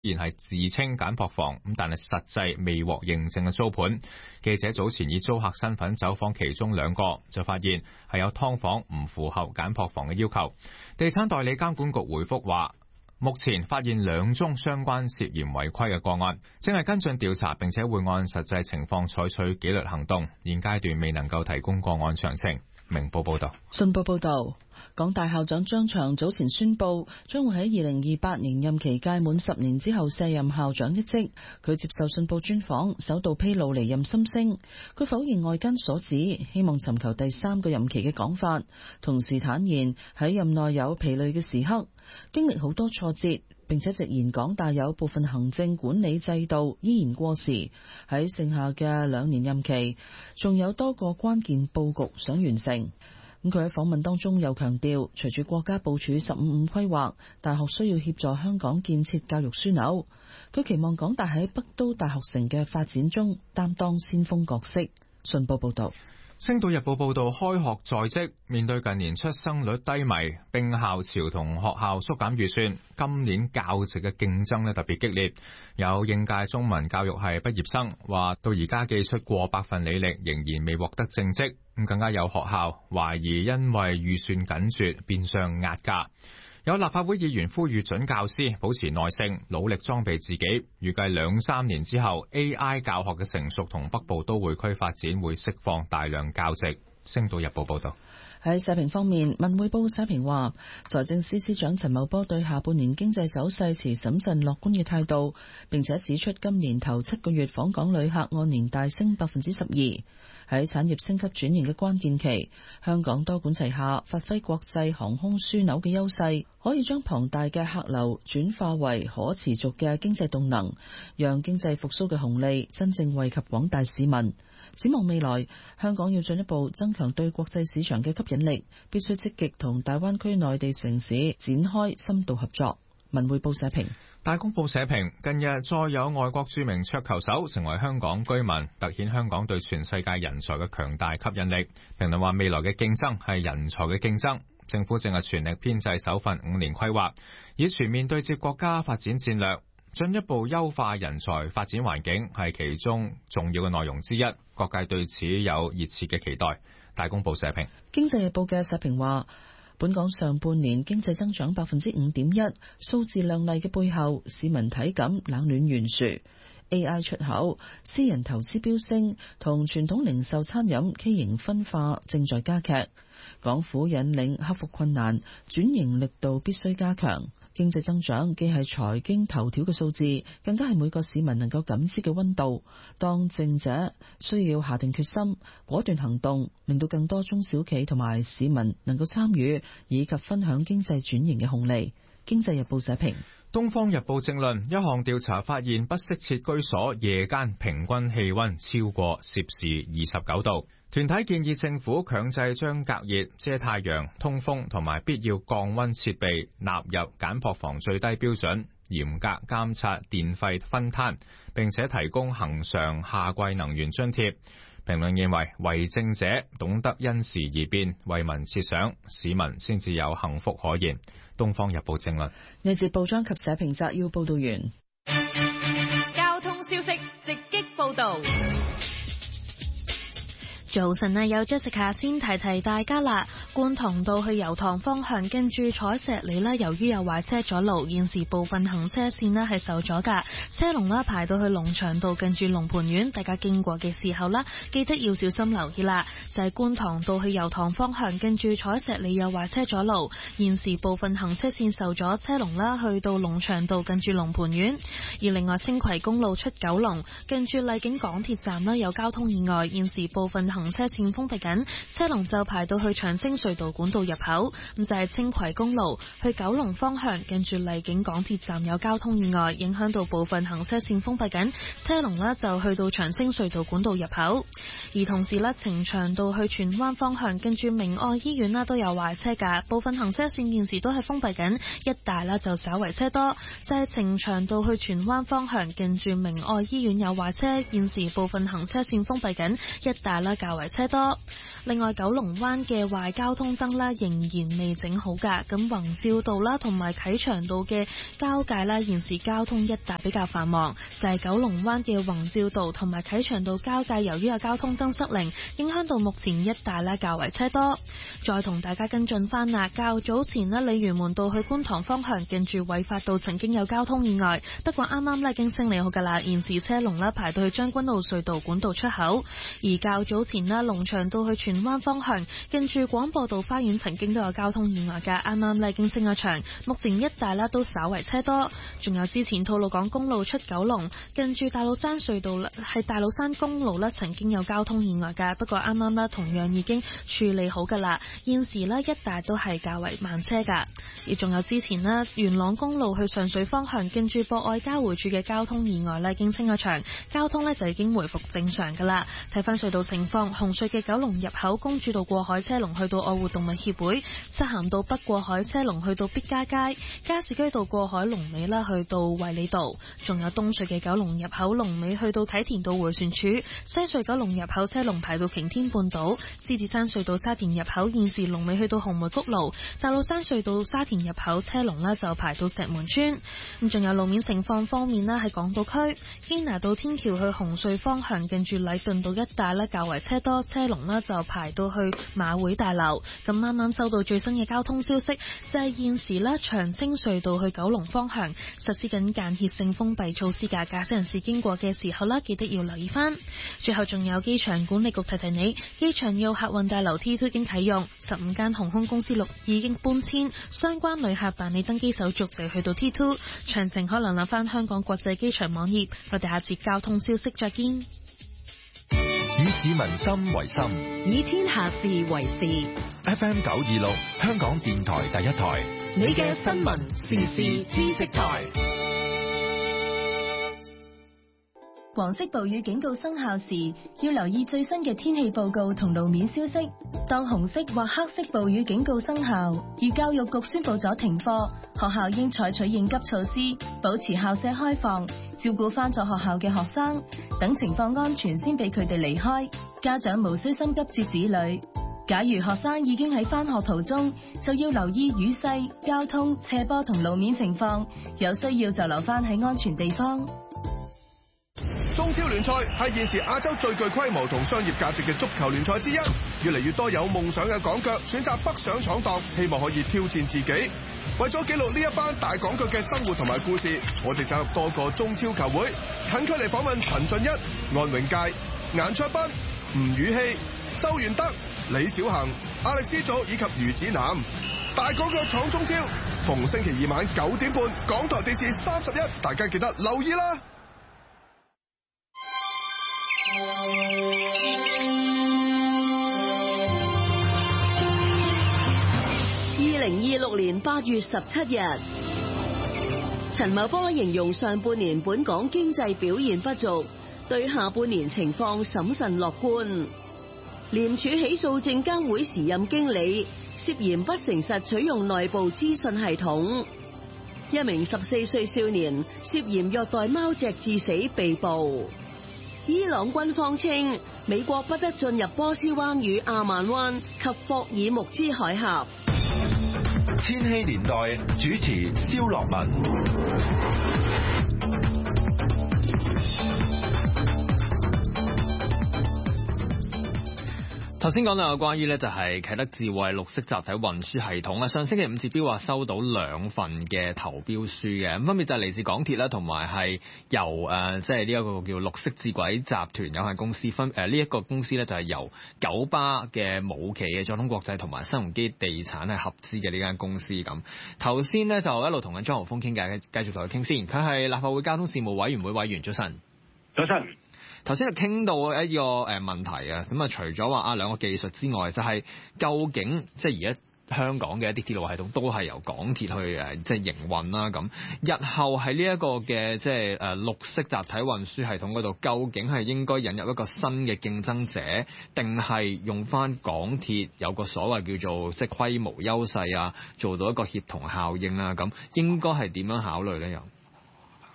然係自稱簡樸房，但係實際未獲認證嘅租盤。記者早前以租客身份走訪其中2個，就發現係有劏房唔符合簡樸房嘅要求。地產代理監管局回覆話，目前發現2宗相關涉嫌違規嘅個案，正係跟進調查，並且會按實際情況採取紀律行動。現階段未能夠提供個案詳情。明報報道。 信報報道，港大校長張翔早前宣布，將會喺2028年任期屆滿10年之後卸任校長一職。佢接受信報專訪，首度披露離任心聲。佢否認外間所指，希望尋求第3個任期嘅講法，同時坦言喺任內有疲累嘅時刻，經歷好多挫折，並且直言港大有部分行政管理制度依然過時，喺剩下嘅2年任期，仲有多個關鍵佈局想完成。佢喺訪問當中又強調，隨住國家部署15-5規劃，大學需要協助香港建設教育樞紐。佢期望港大喺北都大學城嘅發展中擔當先鋒角色。信報報道。 星島日報報道，開學在即，面對近年出生率低迷、並校潮同學校縮減預算，今年教職嘅競爭特別激烈。有應屆中文教育系畢業生話，到而家寄出過百份履歷，仍然未獲得正職。更加有學校懷疑因為預算緊絀，變相壓價。有立法會議員呼籲準教師保持耐性，努力裝備自己。預計2-3年之後 ，AI 教學嘅成熟同北部都會區發展會釋放大量教職。星島日報報道。 喺社評方面，文匯報社評話，財政司司長陳茂波對下半年經濟走勢持審慎樂觀嘅態度，並且指出今年頭7個月訪港旅客按年大升12%。喺產業升級轉型嘅關鍵期，香港多管齊下，發揮國際航空樞紐嘅優勢，可以將龐大嘅客流轉化為可持續嘅經濟動能，讓經濟復甦嘅紅利真正惠及廣大市民。展望未來，香港要進一步增強對國際市場嘅吸引力，必須積極同大灣區內地城市展開深度合作。文匯報社評。 大公報社評，近日再有外國著名桌球手成為香港居民，凸顯香港對全世界人才嘅強大吸引力。評論話，未來嘅競爭係人才嘅競爭，政府正係全力編製首份5年規劃，以全面對接國家發展戰略，進一步優化人才發展環境，係其中重要嘅內容之一。各界對此有熱切嘅期待。大公報社評。 經濟日報嘅社評話，本港上半年經濟增長5.1%，數字亮麗嘅背後，市民體感冷暖懸殊。AI 出口、私人投資飆升，同傳統零售餐飲畸形分化正在加劇。港府引領克服困難，轉型力度必須加強。經濟增長既係財經頭條嘅數字，更加係每個市民能夠感知嘅溫度。當政者需要下定決心，果斷行動，令到更多中小企同埋市民能夠參與，以及分享經濟轉型嘅紅利。經濟日報社評。 東方日報正論，一項調查發現，不適切居所夜間平均氣溫超過攝氏29度。團體建議政府強制將隔熱、遮太陽、通風同埋必要降溫設備納入簡樸房最低標準，嚴格監察電費分攤，並且提供恆常夏季能源津貼。評論認為，為政者懂得因時而變，為民設想，市民先至有幸福可言。東方日報正論。 呢節報章及社評摘要報道完。 交通消息直擊報道。 早晨啊，有 Jessica 先提大家啦。觀塘道去油塘方向，跟住彩石里啦，由於有壞車阻路，現時部分行車線咧係受阻噶，車龍啦排到去龍翔道近住龍蟠苑，大家經過嘅時候啦，記得要小心留意啦。就係觀塘道去油塘方向，跟住彩石里有壞車阻路，現時部分行車線受阻，車龍啦去到龍翔道近住龍蟠苑。而另外青葵公路出九龍，近住荔景港鐵站啦有交通意外，現時部分行車線封閉緊，車龍就排到去長青隧道管道入口。咁就係青葵公路去九龍方向，近住荔景港鐵站有交通意外，影響到部分行車線封閉緊，車龍呢就去到長青隧道管道入口。而同時呢，呈祥道去荃灣方向，近住明愛醫院啦都有壞車噶，部分行車線現時都係封閉緊，一帶啦就稍為車多。就係呈祥道去荃灣方向，近住明愛醫院有壞車，現時部分行車線封閉緊，一帶啦較較為車多。另外，九龍灣嘅壞交通燈啦，仍然未整好㗎。咁宏照道啦，同埋啟祥道嘅交界啦，現時交通一帶比較繁忙。就係九龍灣嘅宏照道同埋啟祥道交界，由於有交通燈失靈，影響到目前一帶啦較為車多。再同大家跟進翻啦，較早前咧，鯉魚門道去觀塘方向近住偉發道曾經有交通意外，不過啱啱已經清理好㗎啦，現時車龍咧排到去將軍澳隧道管道出口。而較早前咧，龍翔道去荃灣方向近住廣播道花園曾經都有交通意外㗎，啱啱已經清咗場，目前一帶咧都稍為車多。仲有之前吐露港公路出九龍近住大老山隧道係大老山公路咧曾經有交通意外㗎，不過啱啱咧同樣已經處理好㗎啦，現時咧一帶都係較為慢車㗎。而仲有之前咧元朗公路去上水方向近住博愛交匯處嘅交通意外咧已經清咗場，交通咧就已經回復正常㗎啦。睇翻隧道情況，紅隧嘅九龍入口公主道過海車龍去到愛護動物協會，漆咸道北過海車龍去到碧嘉街，加士居道過海龍尾啦去到衛理道，仲有東隧嘅九龍入口龍尾去到啟田道迴旋處，西隧九龍入口車龍排到擎天半島，獅子山隧道沙田入口現時龍尾去到紅梅谷路，大老山隧道沙田入口車龍呢就排到石門村。咁仲有路面情況方面呢，喺港島區堅拿道天橋去紅隧方向近住禮頓道一帶呢較為車多，車龍呢就排到去馬會大樓。咁啱啱收到最新嘅交通消息，就係現時呢長青隧道去九龍方向實施緊間歇性封閉措施㗎，駕駛人士經過嘅時候呢，記得要留意翻。最後仲有機場管理局提提你，機場要客運大樓 T2 已經啟用，15間航空公司已經搬遷，相關旅客辦理登機手續就去到 T2。詳情可能留翻香港國際機場網頁。我哋下節交通消息再見。 以市民心為心， 以天下事為事。 FM 926香港電台第一台， 你嘅新聞時事知識台。黃色暴雨警告生效時，要留意最新嘅天氣報告同路面消息。當紅色或黑色暴雨警告生效，而教育局宣布咗停課，學校應採取應急措施，保持校舍開放，照顧返咗學校嘅學生，等情況安全先俾佢哋離開。家長無需心急接子女。假如學生已經喺返學途中，就要留意雨勢、交通、斜坡同路面情況，有需要就留返喺安全地方。 中超聯賽係現時亞洲最具規模同商業價值嘅足球聯賽之一，越嚟越多有夢想嘅港腳選擇北上闖蕩，希望可以挑戰自己。為咗記錄呢一班大港腳嘅生活同埋故事，我哋走入多個中超球會，近距離訪問陳俊一、安永佳、顏卓彬、吳宇希、周元德、李小恒、亞力斯祖以及余子南。大港腳闖中超，逢星期二晚9點半，港台電視31，大家記得留意啦。 2026年8月17日，陳茂波形容上半年本港經濟表現不俗，對下半年情況審慎樂觀。廉署起訴證監會時任經理涉嫌不誠實取用內部資訊系統，一名14歲少年涉嫌虐待貓隻致死被捕。伊朗軍方稱美國不得進入波斯灣與阿曼灣及霍爾木茲海峽。 千禧年代主持蕭樂文。 頭先講到有關於呢就係啟德智慧綠色集體運輸系統啦，上星期5截標話收到2份嘅投標書嘅，咁分別就係嚟自港鐵啦，同埋係由即係呢一個叫綠色智軌集團有限公司呢一個公司呢就係由九巴嘅母企嘅載通國際同埋新鴻基地產係合資嘅呢間公司咁。頭先呢就一路同緊張豪鋒傾偈，繼續同佢傾先。佢係立法會交通事務委員會委員，早晨。 早晨。 頭先就傾到一個問題啊，咁啊除咗話兩個技術之外，就係究竟即係而家香港嘅一啲鐵路系統都係由港鐵去即係營運啦。咁日後喺呢一個嘅即係綠色集體運輸系統嗰度，究竟係應該引入一個新嘅競爭者，定係用翻港鐵有個所謂叫做即係規模優勢啊，做到一個協同效應啊？咁應該係點樣考慮咧？又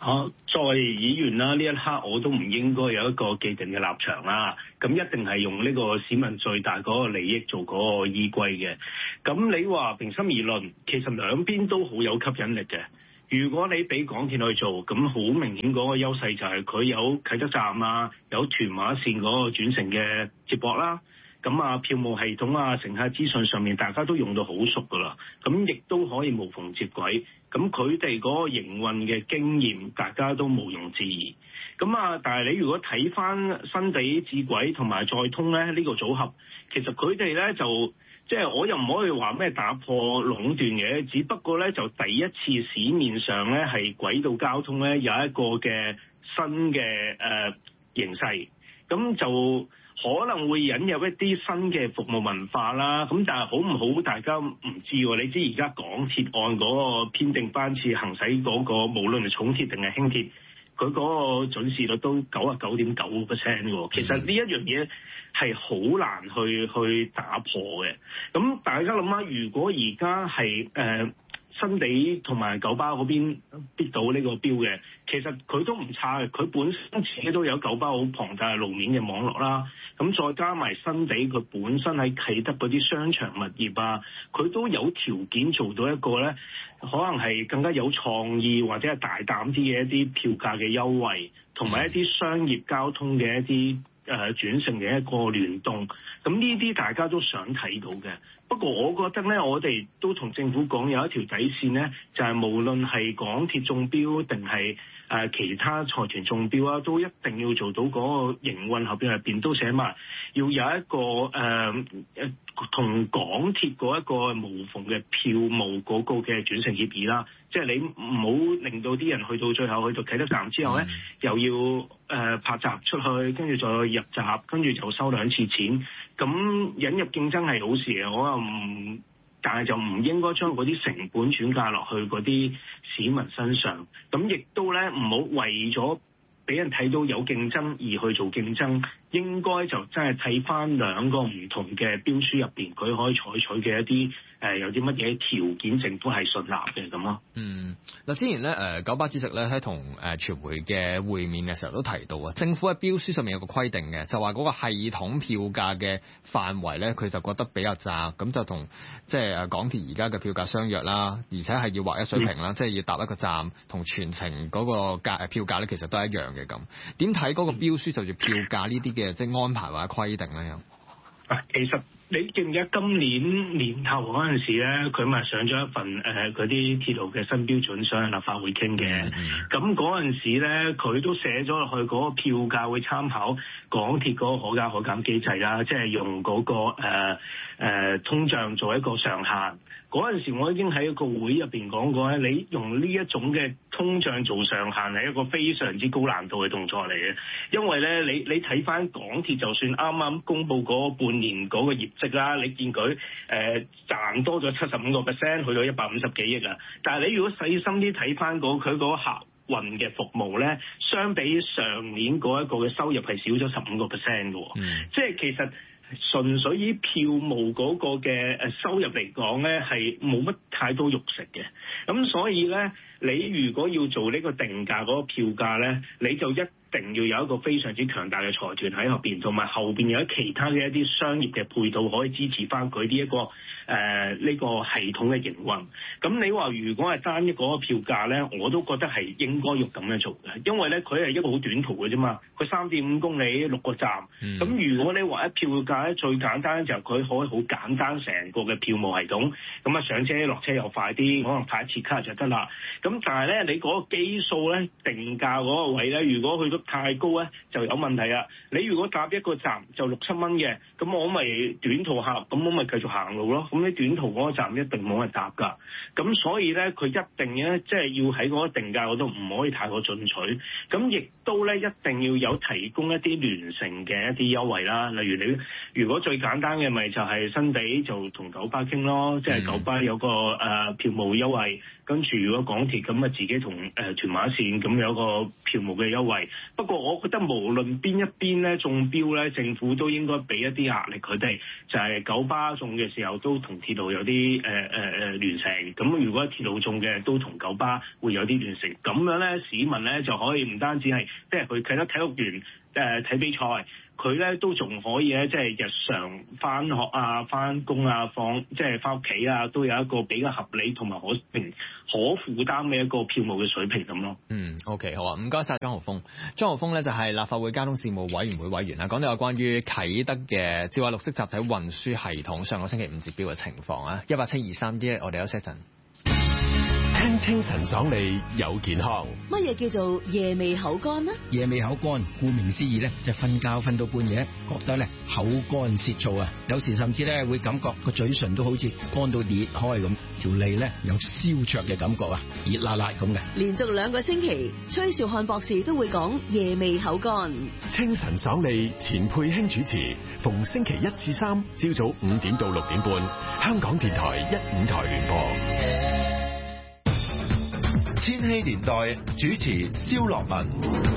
作為議員啦，呢一刻我都唔應該有一個既定嘅立場啦。咁一定係用呢個市民最大嗰個利益做嗰個依歸嘅。咁你話平心而論，其實兩邊都好有吸引力嘅。如果你俾港鐵去做，咁好明顯嗰個優勢就係佢有啟德站啊，有屯馬線嗰個轉乘嘅接駁啦。咁啊，票務系統啊，乘客資訊上面大家都用到好熟噶啦，咁亦都可以無縫接軌。咁佢哋嗰個營運嘅經驗，大家都毋庸置疑。咁啊，但係你如果睇翻新地智軌同埋載通咧，呢個組合，其實佢哋咧就即係我又唔可以話咩打破壟斷嘅，只不過咧就第一次市面上咧係軌道交通咧有一個嘅新嘅形勢，咁就可能會引入一啲新嘅服務文化啦，咁但係好唔好大家唔知喎。你知而家港鐵按嗰個編定班次行使嗰個，無論係重鐵定係輕鐵，佢嗰個準時率都99.9%喎。其實呢一樣嘢係好難去打破嘅。咁大家諗下，如果而家係新地同埋九巴嗰邊逼到呢個標嘅，其實佢都唔差嘅。佢本身自己都有九巴好龐大嘅路面嘅網絡啦，咁再加埋新地佢本身喺啟德嗰啲商場物業啊，佢都有條件做到一個咧，可能係更加有創意或者係大膽啲嘅一啲票價嘅優惠，同埋一啲商業交通嘅一啲轉乘嘅一個聯動。咁呢啲大家都想睇到嘅。不過我覺得咧，我哋都同政府講有一條底線咧，就係無論係港鐵中標定係其他財團中標啊，都一定要做到嗰個營運合約入邊都寫埋，要有一個同港鐵嗰一個無縫嘅票務嗰個嘅轉乘協議啦。即係你唔好令到啲人去到最後去到啟德站之後咧，又要拍閘出去，跟住再入閘，跟住就收2次錢。咁引入競爭係好事嘅，我又唔，但係就唔應該將嗰啲成本轉嫁落去嗰啲市民身上。咁亦都咧唔好為咗俾人睇到有競爭而去做競爭，應該就真係睇翻兩個唔同嘅標書入邊，佢可以採取嘅一啲有啲乜嘢條件，政府係信納嘅咁咯。 嗱，之前咧九巴主席咧喺同傳媒嘅會面嘅時候都提到啊，政府喺標書上面有個規定嘅，就話嗰個系統票價嘅範圍咧，佢就覺得比較窄，咁就同即係港鐵而家嘅票價相若啦，而且係要劃一水平啦，即係要搭一個站同全程嗰個票價咧，其實都係一樣嘅咁。點睇嗰個標書就住票價呢啲嘅即係安排或者規定咧？ 其實你記唔記得今年年頭嗰陣時咧，佢咪上咗一份嗰啲鐵路嘅新標準上立法會傾嘅。咁嗰陣時咧，佢都寫咗落去嗰個票價會參考港鐵嗰個可加可減機制啦，即係用嗰個通脹做一個上限。嗰陣時我已經喺一個會入邊講過咧，你用呢一種嘅通脹做上限係一個非常之高難度嘅動作嚟嘅，因為咧你睇翻港鐵就算啱啱公佈嗰半年嗰個業績啦，你見佢賺多咗75%，去到150幾億啊！但係你如果細心啲睇翻佢嗰個客運嘅服務咧，相比上年嗰一個嘅收入係少咗15%嘅喎，即係其實純粹以票務嗰個嘅收入嚟講咧，係冇乜太多肉食嘅。咁所以咧，你如果要做呢個定價嗰個票價咧，你就一定要有一個非常之強大嘅財團喺後邊，同埋後邊有其他嘅一啲商業嘅配套可以支持翻佢呢一個呢個系統嘅營運。咁你話如果係單一嗰個票價咧，我都覺得係應該要咁樣做嘅，因為咧佢係一個好短途嘅啫嘛，佢3.5公里6個站。咁如果你話一票價咧，最簡單就係佢可以好簡單成個嘅票務系統，咁啊上車落車又快啲，可能派一次卡就得啦。咁但係咧，你嗰個基數咧定價嗰個位咧，如果去到太高咧就有問題啦。你如果搭一個站就6-7蚊嘅，咁我咪短途客，咁我咪繼續行路咯。咁你短途嗰個站一定冇人搭㗎。咁所以咧，佢一定咧即係要喺嗰個定價嗰度唔可以太過進取。咁亦都咧一定要有提供一啲聯乘嘅一啲優惠啦。例如你如果最簡單嘅咪就係新地就同九巴傾咯，即係九巴有個票務優惠。 跟住如果港鐵咁啊自己同屯馬線咁有個票務嘅優惠。不過我覺得無論邊一邊咧中標咧，政府都應該俾一啲壓力佢哋，就係九巴中嘅時候都同鐵路有啲聯乘，咁如果鐵路中嘅都同九巴會有啲聯乘，咁樣咧市民咧就可以唔單止係即係去啟德體育園睇比賽，佢咧都仲可以咧即係日常返學啊、返工啊、即係返屋企啊，都有一個比較合理同埋可負擔嘅一個票務嘅水平咁咯。 OK 好啊，唔該晒張豪峰。張豪峰咧就係立法會交通事務委員會委員啦，講到有關於啟德嘅智慧綠色集體運輸系統上個星期5截標嘅情況啊，18723我哋休息一陣。 聽清晨爽利有健康。 乜嘢叫做夜味口乾呢？ 夜味口乾，顧名思義咧，就瞓覺瞓到半夜，覺得咧口乾舌燥啊，有時甚至咧會感覺個嘴唇都好似乾到裂開咁，條脷咧有燒灼嘅感覺啊，熱辣辣咁嘅。 連續2個星期，崔兆漢博士都會講夜味口乾。 清晨爽利，錢佩卿主持，逢星期1至3朝早5點到6點半，香港電台1、5台聯播。 千禧年代主持蕭樂文。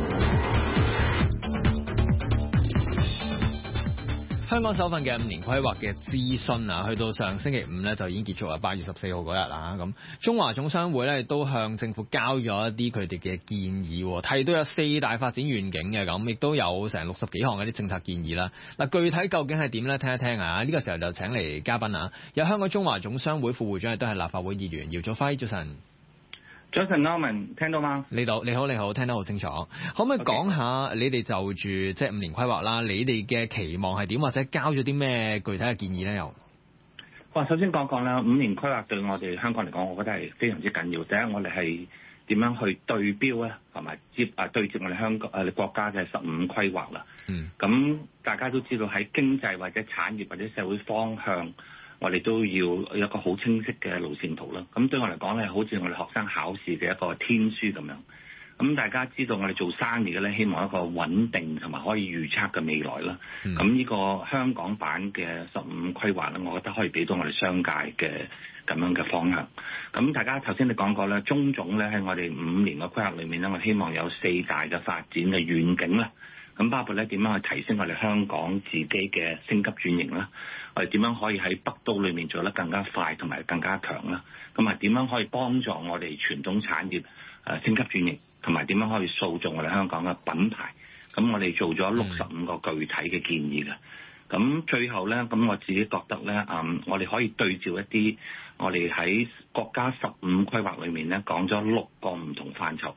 香港首份嘅5年規劃嘅諮詢啊，去到上星期5咧就已經結束啦，8月14號嗰日啦。咁中華總商會咧都向政府交咗一啲佢哋嘅建議，提到有4大發展願景嘅，咁亦都有成60幾項嘅啲政策建議啦。嗱，具體究竟係點咧？聽一聽啊！呢個時候就請嚟嘉賓啊，有香港中華總商會副會長，亦都係立法會議員姚祖輝，早晨。 早晨，阿文，聽到嗎？ 你好，聽得好清楚。可唔可以講下你哋就住即係5年規劃啦？你哋嘅期望係點，或者交咗啲咩具體嘅建議咧？又首先講講啦，5年規劃對我哋香港嚟講，我覺得係非常之緊要。第一，我哋係點樣去對標咧，同埋對接我哋香港國家嘅15規劃啦。咁大家都知道喺經濟或者產業或者社會方向，我哋都要有一個好清晰嘅路線圖啦。咁對我嚟講咧，好似我哋學生考試嘅一個天書咁樣。咁大家知道我哋做生意嘅咧，希望一個穩定同埋可以預測嘅未來啦。咁呢個香港版嘅15規劃咧，我覺得可以俾到我哋商界嘅咁樣嘅方向。咁大家頭先你講過咧，中總咧喺我哋5年嘅規劃裏面咧，我希望有4大嘅發展嘅願景啦。咁包括咧點樣去提升我哋香港自己嘅升級轉型啦，我哋點樣可以喺北都裏面做得更加快同埋更加強啦，咁啊點樣可以幫助我哋傳統產業升級轉型，同埋點樣可以塑造我哋香港嘅品牌。咁我哋做咗65個具體嘅建議嘅。咁最後咧，咁我自己覺得咧，我哋可以對照一啲我哋喺國家15規劃裏面咧講咗6個唔同範疇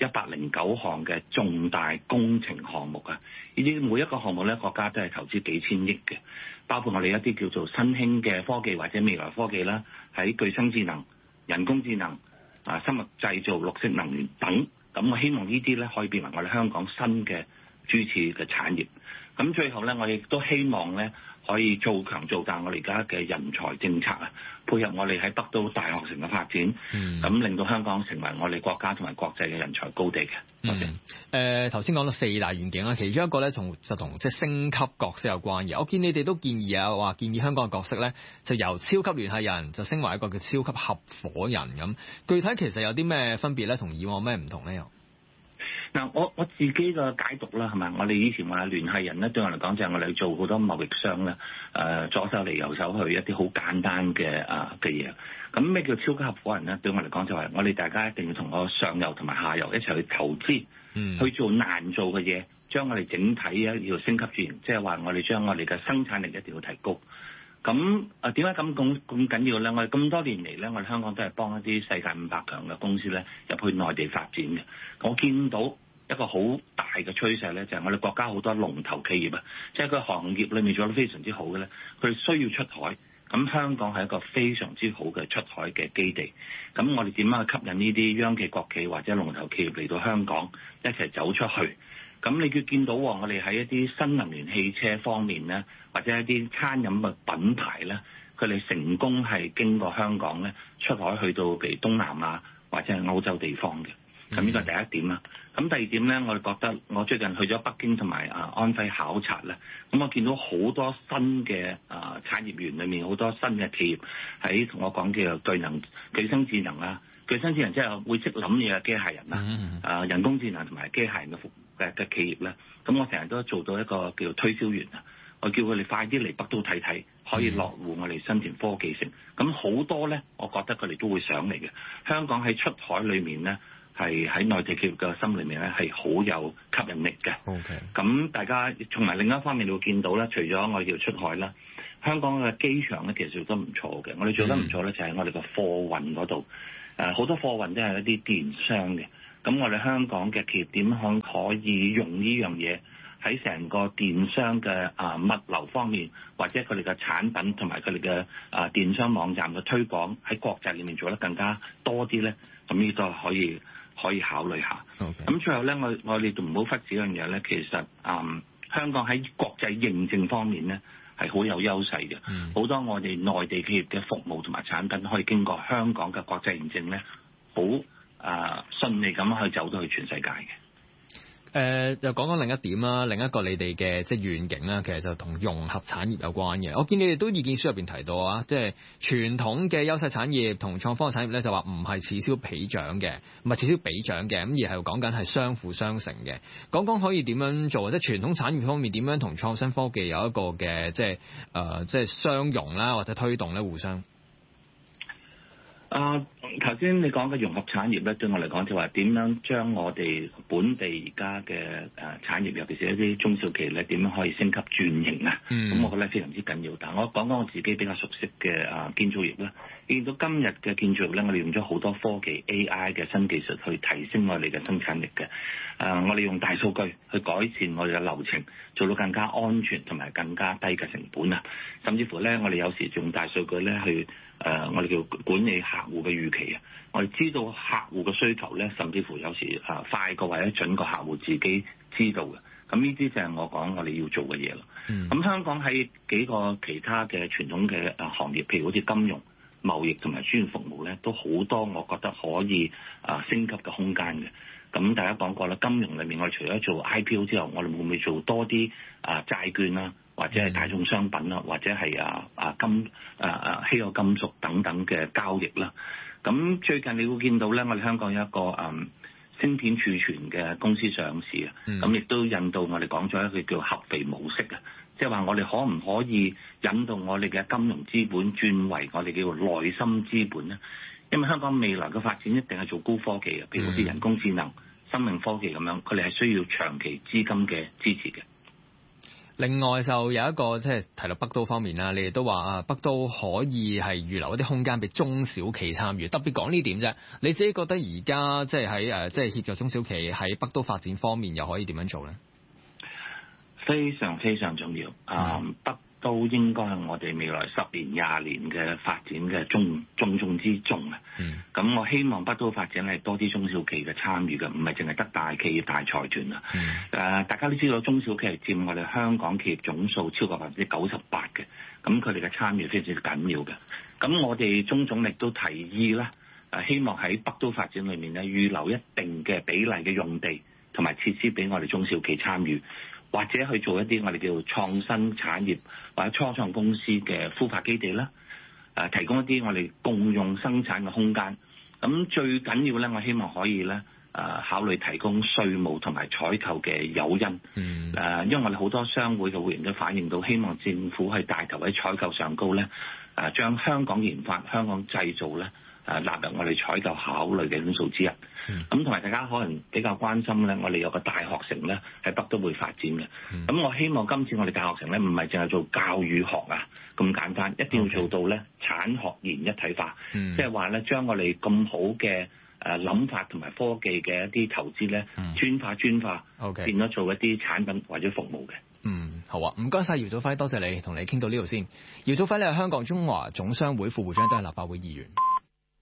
，109項嘅重大工程項目啊！呢啲每一個項目咧，國家都係投資幾千億嘅，包括我哋一啲叫做新興嘅科技或者未來科技啦，喺具身智能、人工智能、生物製造、綠色能源等。咁我希望呢啲咧可以變為我哋香港新嘅支柱嘅產業。咁最後咧，我亦都希望咧可以做強做大我哋而家嘅人才政策啊，配合我哋喺北都大學城嘅發展，咁令到香港成為我哋國家同埋國際嘅人才高地嘅。多謝。 頭先講到4大願景啦，其中一個咧同即係升級角色有關嘅。我見你哋都建議啊，話建議香港嘅角色咧就由超級聯繫人就升為一個叫超級合夥人咁。具體其實有啲咩分別咧？同以往咩唔同咧？又？ 嗱，我自己嘅解讀啦，係咪？我哋以前話聯繫人咧，對我嚟講就係我哋做好多貿易商咧，左手嚟右手去一啲好簡單嘅嘢。咁咩叫超級合夥人咧？對我嚟講就係我哋大家一定要同個上游同埋下游一齊去投資，去做難做嘅嘢，將我哋整體要升級轉型，即係話我哋將我哋嘅生產力一定要提高。咁點解咁緊要咧？我哋咁多年嚟咧，我哋香港都係幫一啲世界500強嘅公司咧入去內地發展嘅。我見到一個好大嘅趨勢咧，就係我哋國家好多龍頭企業啊，即係佢行業裏面做得非常之好嘅咧，佢哋需要出海。咁香港係一個非常之好嘅出海嘅基地。咁我哋點樣去吸引呢啲央企、國企或者龍頭企業嚟到香港一齊走出去？咁你叫見到我哋喺一啲新能源汽車方面咧，或者一啲餐飲嘅品牌咧，佢哋成功係經過香港咧出海去到譬如東南亞或者係歐洲地方嘅。咁呢個係第一點啦。咁第二點咧，我哋覺得我最近去咗北京同埋安徽考察咧，咁我見到好多新嘅產業園裏面好多新嘅企業喺同我講叫做具身智能啊、 具身智能即係會識諗嘢嘅機械人啦，人工智能同埋機械人嘅服務嘅企業咧，咁我成日都做到一個叫推銷員啊，我叫佢哋快啲嚟北都睇睇，可以落戶我哋新田科技城。咁好多咧，我覺得佢哋都會上嚟嘅。香港喺出海裏面咧，係喺內地企業嘅心裏面咧係好有吸引力嘅。咁大家從埋另一方面你會見到咧，除咗我哋叫出海啦，香港嘅機場咧其實做得唔錯嘅。我哋做得唔錯咧，就係我哋嘅貨運嗰度。好多貨運都係一啲電商嘅。咁我哋香港嘅企業點樣可以用呢樣嘢喺成個電商嘅物流方面，或者佢哋嘅產品同埋佢哋嘅電商網站嘅推廣喺國際裏面做得更加多啲咧？咁呢都可以考慮下。咁最後咧，我哋都唔好忽視一樣嘢咧，其實香港喺國際認證方面咧係好有優勢嘅。好多我哋內地企業嘅服務同埋產品可以經過香港嘅國際認證咧，好順利咁去走到去全世界嘅。 又講講另一點啦，另一個你哋嘅即係願景啦，其實就同融合產業有關嘅。我見你哋都意見書入邊提到啊，即係傳統嘅優勢產業同創科產業咧，就話唔係此消彼長嘅，唔係此消彼長嘅，咁而係講緊係相輔相成嘅。講講可以點樣做，即係傳統產業方面點樣同創新科技有一個嘅即係相融啦，或者推動咧互相。 頭先你講嘅融合產業咧，對我嚟講就話點樣將我哋本地而家嘅產業，尤其是一啲中小企咧，點樣可以升級轉型啊？咁我覺得非常之緊要。但係我講講我自己比較熟悉嘅建造業啦。見到今日嘅建造業咧，我哋用咗好多科技 AI 嘅新技術去提升我哋嘅生產力嘅。我哋用大數據去改善我哋嘅流程，做到更加安全同埋更加低嘅成本啊！甚至乎咧，我哋有時用大數據咧去我哋叫管理客戶嘅預期啊！我哋知道客戶嘅需求咧，甚至乎有時快過或者準過客戶自己知道嘅。咁呢啲就係我講我哋要做嘅嘢咯。咁香港喺幾個其他嘅傳統嘅行業，譬如好似金融、貿易同埋專業服務咧，都好多我覺得可以升級嘅空間嘅。咁大家講過啦，金融裏面我哋除咗做 IPO 之後，我哋會唔會做多啲債券啦，或者係大宗商品啦，或者係稀有金屬等等嘅交易啦？咁最近你會見到咧，我哋香港有一個芯片儲存嘅公司上市啊，咁亦都引導我哋講咗一個叫合肥模式啊，即係話我哋可唔可以引導我哋嘅金融資本轉為我哋叫做內心資本咧？因為香港未來嘅發展一定係做高科技嘅，譬如好似人工智能、生命科技咁樣，佢哋係需要長期資金嘅支持嘅。 另外就有一個即係提到北都方面啦，你哋都話北都可以係預留一啲空間俾中小企參與，特別講呢點啫。你自己覺得而家即係喺即係協助中小企喺北都發展方面，又可以點樣做咧？ 非常非常重要。北都應該係我哋未來10年、20年嘅發展嘅重中之重啊！咁我希望北都發展係多啲中小企嘅參與嘅，唔係淨係得大企業、大財團啊！大家都知道中小企係佔我哋香港企業總數超過98%嘅，咁佢哋嘅參與非常之緊要嘅。咁我哋中總亦都提議啦，希望喺北都發展裏面咧預留一定嘅比例嘅用地同埋設施俾我哋中小企參與。或者去做一啲我哋叫創新產業或者初創公司嘅孵化基地啦，提供一啲我哋共用生產嘅空間。咁最緊要咧，我希望可以咧考慮提供稅務同埋採購嘅誘因。因為我哋好多商會嘅會員都反映到，希望政府去帶頭喺採購上高咧，將香港研發、香港製造咧納入我哋採購考慮嘅因素之一。咁同埋大家可能比較關心咧，我哋有個大學城咧喺北都會發展嘅。咁我希望今次我哋大學城咧唔係淨係做教與學啊咁簡單，一定要做到咧產學研一體化。即係話咧將我哋咁好嘅諗法同埋科技嘅一啲投資咧專化變咗做一啲產品或者服務嘅。 好啊，唔該晒姚祖輝，多謝你同你傾到呢度先。姚祖輝咧係香港中華總商會副會長，都係立法會議員。